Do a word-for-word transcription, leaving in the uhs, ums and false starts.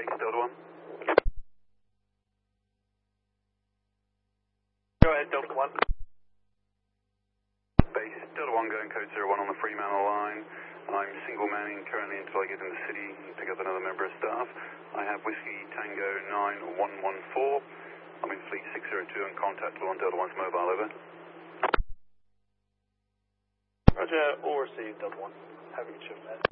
Base Delta one. Go ahead, Delta one. Base Delta one going code zero one on the Fremantle line. I'm single manning currently until I get in the city and pick up another member of staff. I have Whiskey Tango nine one one four. I'm in Fleet six zero two and contactable on Delta one's mobile, over. Roger, all received, Delta one. Have a good shift, man.